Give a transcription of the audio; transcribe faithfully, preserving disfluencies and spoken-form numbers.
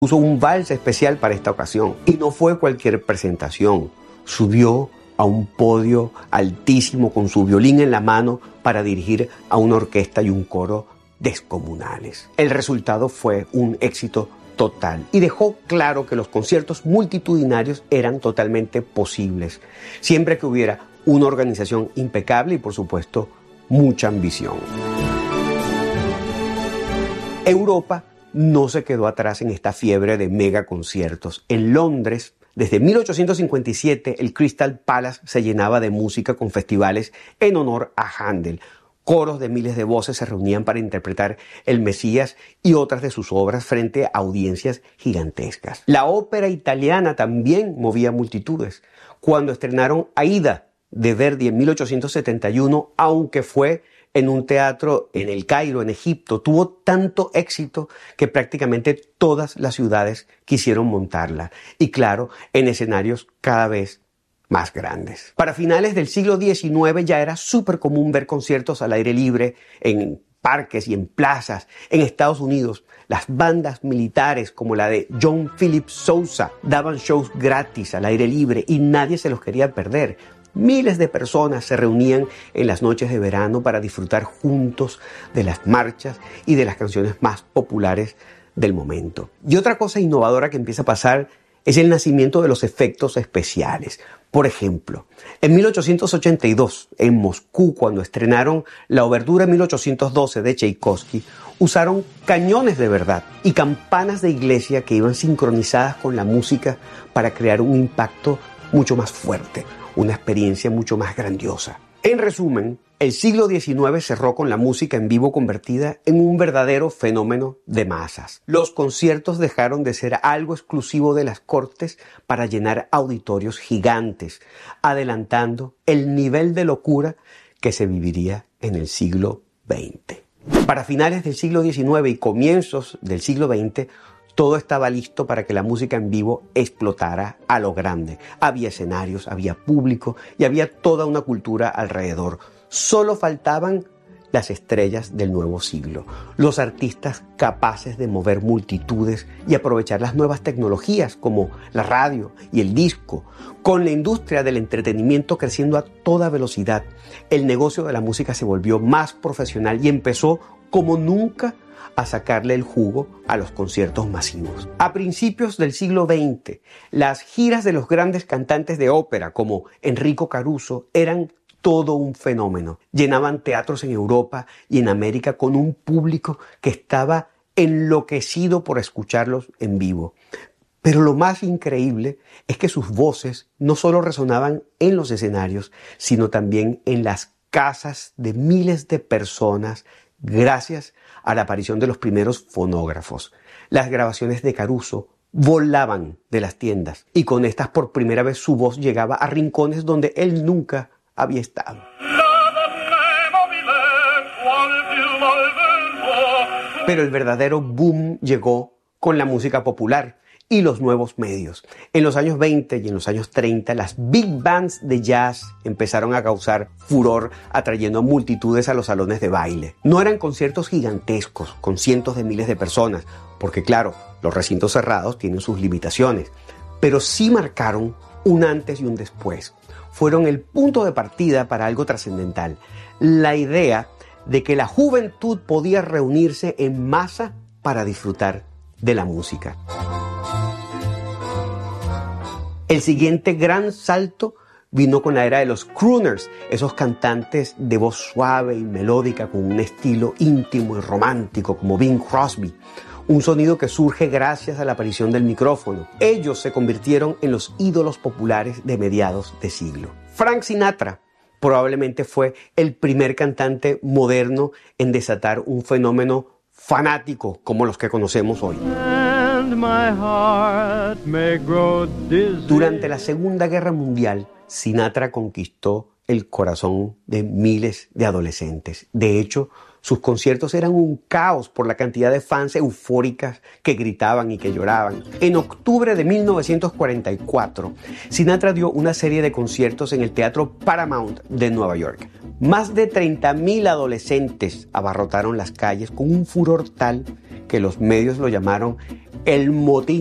Puso un vals especial para esta ocasión y no fue cualquier presentación. Subió a un podio altísimo con su violín en la mano para dirigir a una orquesta y un coro descomunales. El resultado fue un éxito total y dejó claro que los conciertos multitudinarios eran totalmente posibles, siempre que hubiera una organización impecable y, por supuesto, mucha ambición. Europa no se quedó atrás en esta fiebre de megaconciertos. En Londres, desde mil ochocientos cincuenta y siete, el Crystal Palace se llenaba de música con festivales en honor a Händel. Coros de miles de voces se reunían para interpretar El Mesías y otras de sus obras frente a audiencias gigantescas. La ópera italiana también movía multitudes. Cuando estrenaron Aida de Verdi en mil ochocientos setenta y uno, aunque fue en un teatro en El Cairo, en Egipto, tuvo tanto éxito que prácticamente todas las ciudades quisieron montarla. Y claro, en escenarios cada vez más grandes. Para finales del siglo diecinueve ya era súper común ver conciertos al aire libre en parques y en plazas. En Estados Unidos, las bandas militares como la de John Philip Sousa daban shows gratis al aire libre y nadie se los quería perder. Miles de personas se reunían en las noches de verano para disfrutar juntos de las marchas y de las canciones más populares del momento. Y otra cosa innovadora que empieza a pasar es el nacimiento de los efectos especiales. Por ejemplo, en mil ochocientos ochenta y dos, en Moscú, cuando estrenaron la Obertura mil ochocientos doce de Tchaikovsky, usaron cañones de verdad y campanas de iglesia que iban sincronizadas con la música para crear un impacto mucho más fuerte, una experiencia mucho más grandiosa. En resumen, el siglo diecinueve cerró con la música en vivo convertida en un verdadero fenómeno de masas. Los conciertos dejaron de ser algo exclusivo de las cortes para llenar auditorios gigantes, adelantando el nivel de locura que se viviría en el siglo veinte. Para finales del siglo diecinueve y comienzos del siglo veinte, todo estaba listo para que la música en vivo explotara a lo grande. Había escenarios, había público y había toda una cultura alrededor. Solo faltaban las estrellas del nuevo siglo, los artistas capaces de mover multitudes y aprovechar las nuevas tecnologías como la radio y el disco. Con la industria del entretenimiento creciendo a toda velocidad, el negocio de la música se volvió más profesional y empezó como nunca a sacarle el jugo a los conciertos masivos. A principios del siglo veinte, las giras de los grandes cantantes de ópera como Enrico Caruso eran todo un fenómeno. Llenaban teatros en Europa y en América con un público que estaba enloquecido por escucharlos en vivo. Pero lo más increíble es que sus voces no solo resonaban en los escenarios, sino también en las casas de miles de personas gracias a la aparición de los primeros fonógrafos. Las grabaciones de Caruso volaban de las tiendas y con estas por primera vez su voz llegaba a rincones donde él nunca había estado. Pero el verdadero boom llegó con la música popular y los nuevos medios. En los años veinte y en los años treinta, las big bands de jazz empezaron a causar furor, atrayendo multitudes a los salones de baile. No eran conciertos gigantescos, con cientos de miles de personas, porque claro, los recintos cerrados tienen sus limitaciones, pero sí marcaron un antes y un después. Fueron el punto de partida para algo trascendental, la idea de que la juventud podía reunirse en masa para disfrutar de la música. El siguiente gran salto vino con la era de los crooners, esos cantantes de voz suave y melódica con un estilo íntimo y romántico como Bing Crosby, un sonido que surge gracias a la aparición del micrófono. Ellos se convirtieron en los ídolos populares de mediados de siglo. Frank Sinatra probablemente fue el primer cantante moderno en desatar un fenómeno fanático como los que conocemos hoy. Durante la Segunda Guerra Mundial, Sinatra conquistó el corazón de miles de adolescentes. De hecho, Sus conciertos eran un caos por la cantidad de fans eufóricas que gritaban y que lloraban. En octubre de mil novecientos cuarenta y cuatro, Sinatra dio una serie de conciertos en el Teatro Paramount de Nueva York. Más de treinta mil adolescentes abarrotaron las calles con un furor tal que los medios lo llamaron el motín